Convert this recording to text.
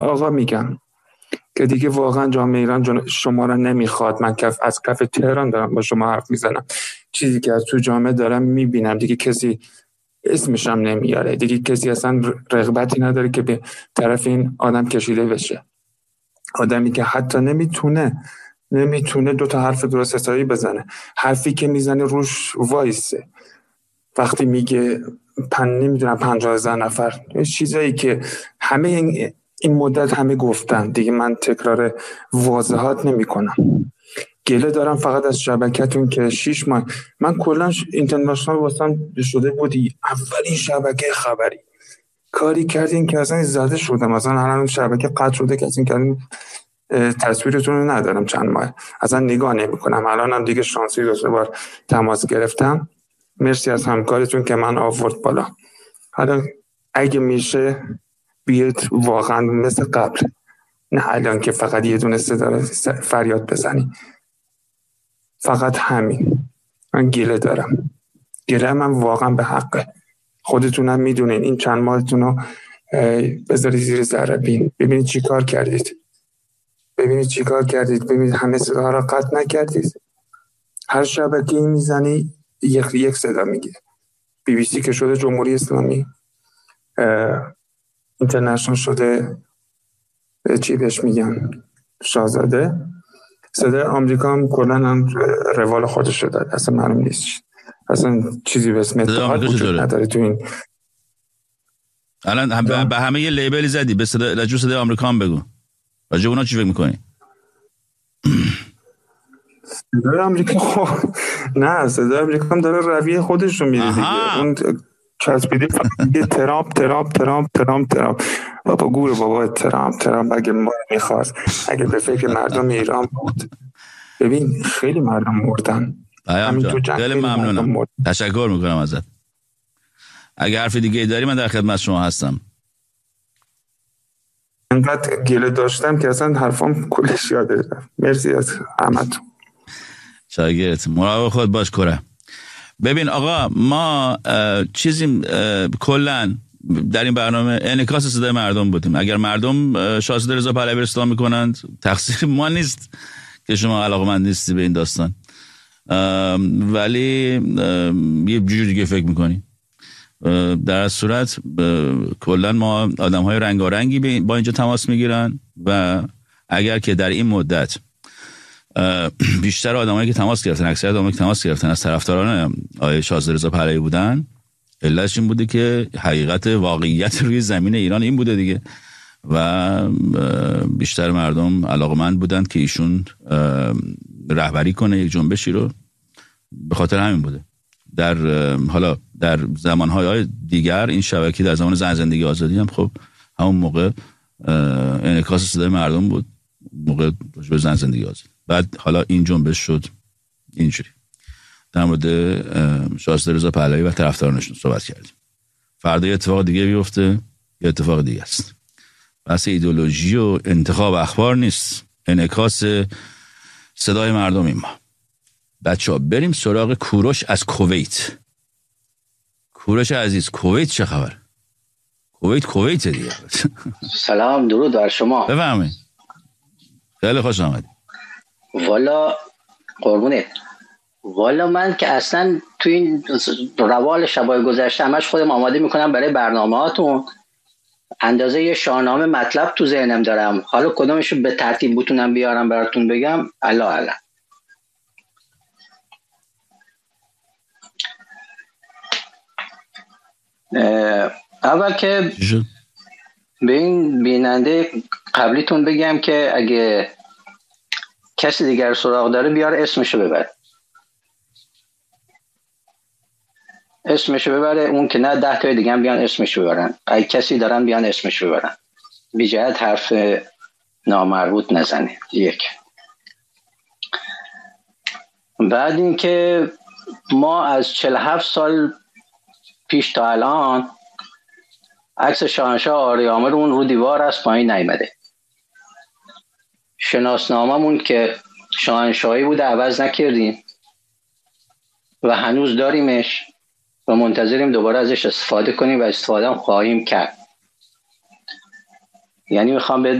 آقا میگم که دیگه واقعا جامعه ایران شما را نمیخواد. من از کف تهران دارم با شما حرف میزنم. چیزی که از تو جامعه دارم میبینم دیگه کسی اسمش هم نمیاره، دیگه کسی اصلا رغبتی نداره که به طرف این آدم کشیده بشه. آدمی که حتی نمیتونه 2 تا حرف درست حسابی بزنه، حرفی که میزنه روش وایسه. وقتی میگه نمیدونم 50,000 نفر، چیزایی که همه این مدت همه گفتن دیگه، من تکرار واضحات نمی کنم. گله دارم فقط از شبکتون که 6 ماه من کلا اینترنشنال واسم شده بودی اولین شبکه خبری. کاری کردین که اصلا زده شدم، اصلا الان شبکه قطع شده که اصلا کردین تصویرتون رو ندارم چند ماه، اصلا نگاه نمی کنم. الان هم دیگه شانسی 2 بار تماس گرفتم. مرسی از همکارتون که من آورد بالا. حالا اگه میشه بیاد واقعا مثل قبل، نه الان که فقط یه دونه صدا فریاد بزنی. فقط همین. من گله دارم. گله من واقعا به حقه. خودتونم میدونین این چند ماهتون رو بذارید زیر ذره بین. ببینید چی کار کردید. ببینید همه صدا را قطع نکردید. هر شبکه میزنی یک صدا میگیره. BBC که شده جمهوری اسلامی، اینترنشنال شده چی بهش میگن شاهزاده، صدای آمریکا هم کلا هم روال خودش داد. اصلا معلوم نیست، اصلا چیزی به اسم اتحاد وجود نداره تو این. الان به همه یه لیبلی زدی، به صدای آمریکا هم بگو. راجع اونا چی فکر می‌کنی؟ صدای آمریکا نه، صدای آمریکا هم داره رویه خودش رو میره دیگه. اون چسبیده فقط ترامپ. بابا گور بابا ترامپ اگه ما میخواست، اگه به فکر مردم ایران بود. ببین خیلی مردم مردن. همین تو جنگ. خیلی ممنونم. تشکر میکنم ازت. اگه حرف دیگه داری من در خدمت شما هستم. انقدر گله داشتم که اصلا حرفام کلش یاد رفت. مرسی از همتون. شاگرد مراقب خود باش کره. ببین آقا، ما چیزی کلن در این برنامه انعکاس صدای مردم بودیم. اگر مردم شاهزاده رضا پهلوی رو اصلاح میکنند، تقصیر ما نیست که شما علاقه‌مند نیستی به این داستان، ولی یه جور دیگه فکر میکنی. در صورت کلن ما آدم‌های رنگارنگی با اینجا تماس میگیرن و اگر که در این مدت بیشتر آدمایی که تماس گرفتن، اکثریت آدمایی که تماس گرفتن از طرفداران آقای شاهزاده رضا پهلوی بودن، علتش این بوده که حقیقت واقعیت روی زمین ایران این بوده دیگه و بیشتر مردم علاقمند بودند که ایشون رهبری کنه یک جنبشی رو. به خاطر همین بوده. حالا در زمانهای دیگر این شبکه در زمان زندگی آزادی هم خب همون موقع انعکاس صدای مردم بود، موقع به زندگی آزادی. بعد حالا این جنبش شد اینجوری. در مورد شاهزاده رضا پهلوی و طرفدارانشون صحبت کردیم. فردا یه اتفاق دیگه بیفته، یه اتفاق دیگه است. بحث ایدئولوژی و انتخاب اخبار نیست، انعکاس صدای مردم. این ما بچه‌ها بریم سراغ کوروش از کویت. کوروش عزیز، کویت چه خبر؟ کویت دیگه. سلام، درود بر شما. بفرمایید. خیلی خوش آمدید. والا قربونت. والا من که اصلا تو این روال شبای گذشته همش خودم آماده میکنم برای برنامه‌هاتون، اندازه یه شاهنامه مطلب تو ذهنم دارم. حالا کدومشو به ترتیب بتونم بیارم براتون بگم الله. اول که به این بیننده قبلیتون بگم که اگه کسی دیگر سراغ داره بیاره اسمشو ببره، اون که نه 10 تا دیگه هم بیان اسمشو ببرن. اگه کسی دارن بیان اسمشو ببرن، بی جهت حرف نامربوط نزنه. یک. بعد این که ما از 47 سال پیش تا الان عکس شاهنشاه آریامه رو دیوار است، پایین نیامده. شناسناممون که شاهنشاهی بوده عوض نکردیم و هنوز داریمش و منتظریم دوباره ازش استفاده کنیم و استفاده هم خواهیم کرد. یعنی میخوام